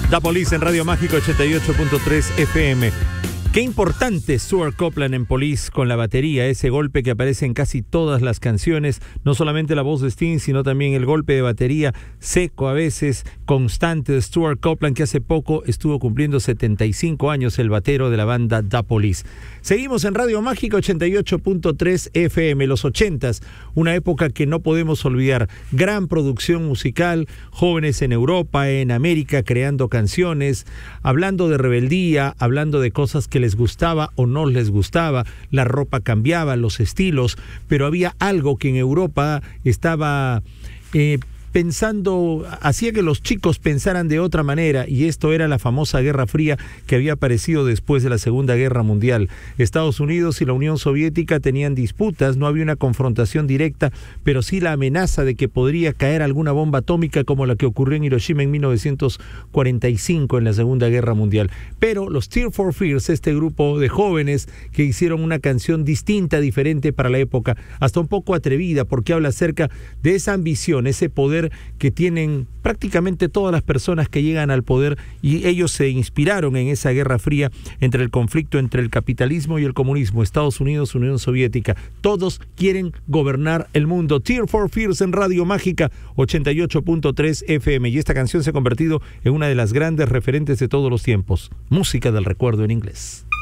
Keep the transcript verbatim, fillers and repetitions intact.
Da Police en Radio Mágica ochenta y ocho punto tres F M. Qué importante Stuart Copeland en Police con la batería, ese golpe que aparece en casi todas las canciones, no solamente la voz de Sting, sino también el golpe de batería seco a veces, constante de Stuart Copeland, que hace poco estuvo cumpliendo setenta y cinco años, el batero de la banda Da Police. Seguimos en Radio Mágica ochenta y ocho punto tres F M, los ochentas, una época que no podemos olvidar, gran producción musical, jóvenes en Europa, en América, creando canciones, hablando de rebeldía, hablando de cosas que les gustaba o no les gustaba, la ropa cambiaba, los estilos, pero había algo que en Europa estaba eh, pensando, hacía que los chicos pensaran de otra manera, y esto era la famosa Guerra Fría que había aparecido después de la Segunda Guerra Mundial. Estados Unidos y la Unión Soviética tenían disputas, no había una confrontación directa, pero sí la amenaza de que podría caer alguna bomba atómica como la que ocurrió en Hiroshima en mil novecientos cuarenta y cinco en la Segunda Guerra Mundial. Pero los Tears for Fears, este grupo de jóvenes que hicieron una canción distinta, diferente para la época, hasta un poco atrevida, porque habla acerca de esa ambición, ese poder que tienen prácticamente todas las personas que llegan al poder, y ellos se inspiraron en esa Guerra Fría entre el conflicto entre el capitalismo y el comunismo, Estados Unidos, Unión Soviética. Todos quieren gobernar el mundo. Tears for Fears en Radio Mágica ochenta y ocho punto tres F M, y esta canción se ha convertido en una de las grandes referentes de todos los tiempos. Música del recuerdo en inglés.